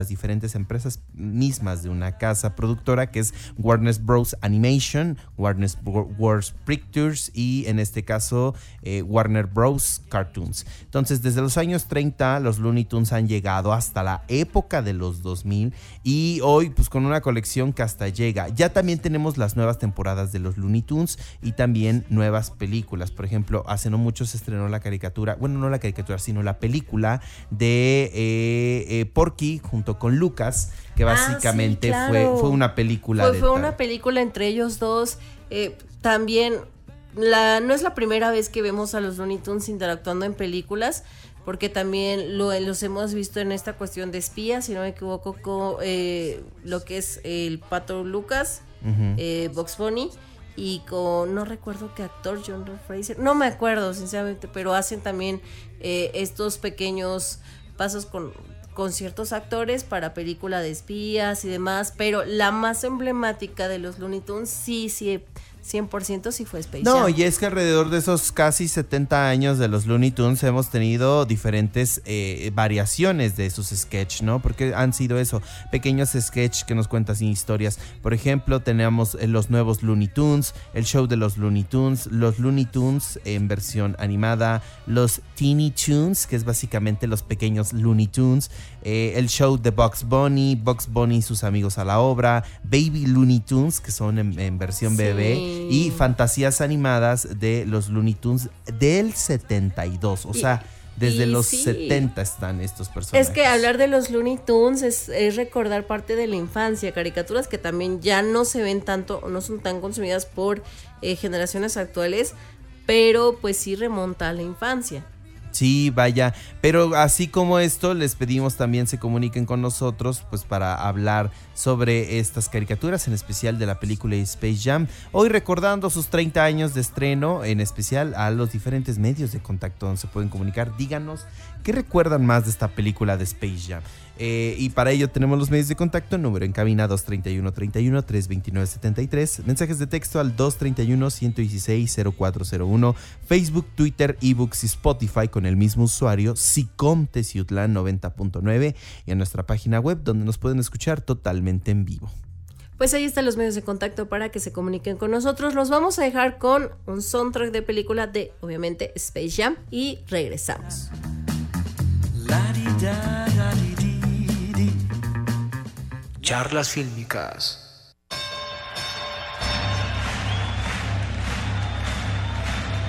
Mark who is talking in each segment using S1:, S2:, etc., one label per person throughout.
S1: las diferentes empresas mismas de una casa productora que es Warner Bros. Animation, Warner Bros. Pictures y en este caso Warner Bros. Cartoons. Entonces desde los años 30 los Looney Tunes han llegado hasta la época de los 2000 y hoy pues con una colección que hasta llega. Ya también tenemos las nuevas temporadas de los Looney Tunes y también nuevas películas. Por ejemplo, hace no mucho se estrenó la caricatura, bueno, no la caricatura, sino la película de Porky junto con Lucas, que básicamente
S2: sí, claro.
S1: fue una película.
S2: Fue una película entre ellos dos. También no es la primera vez que vemos a los Looney Tunes interactuando en películas, porque también los hemos visto en esta cuestión de espías, si no me equivoco, con lo que es el Pato Lucas, Bugs Bunny, y con, no recuerdo qué actor, John Fraser, no me acuerdo sinceramente, pero hacen también estos pequeños pasos con ciertos actores para película de espías y demás, pero la más emblemática de los Looney Tunes sí 100% sí fue Space Jam.
S1: No, y es que alrededor de esos casi 70 años de los Looney Tunes hemos tenido diferentes variaciones de sus sketch, ¿no? Porque han sido eso, pequeños sketch que nos cuentan historias. Por ejemplo, tenemos los nuevos Looney Tunes, el show de los Looney Tunes en versión animada, los Teeny Tunes, que es básicamente los pequeños Looney Tunes, el show de Bugs Bunny y sus amigos a la obra, Baby Looney Tunes, que son en versión bebé, y fantasías animadas de los Looney Tunes del 72, o sea, desde los 70 están estos personajes.
S2: Es que hablar de los Looney Tunes es recordar parte de la infancia, caricaturas que también ya no se ven tanto o no son tan consumidas por generaciones actuales, pero pues sí remonta a la infancia.
S1: Sí, vaya, pero así como esto, les pedimos también se comuniquen con nosotros pues para hablar sobre estas caricaturas, en especial de la película Space Jam. Hoy recordando sus 30 años de estreno, en especial a los diferentes medios de contacto donde se pueden comunicar. Díganos qué recuerdan más de esta película de Space Jam. Y para ello tenemos los medios de contacto, número en cabina 231-31-329-73, mensajes de texto al 231-116-0401, Facebook, Twitter, ebooks y Spotify con el mismo usuario, SICOM Teciutlán 90.9, y en nuestra página web donde nos pueden escuchar totalmente en vivo.
S2: Pues ahí están los medios de contacto para que se comuniquen con nosotros. Los vamos a dejar con un soundtrack de película de, obviamente, Space Jam, y regresamos.
S3: Charlas fílmicas.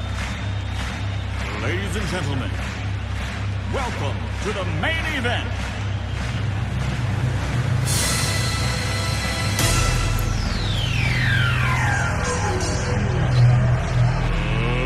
S4: Ladies and gentlemen, welcome to the main event.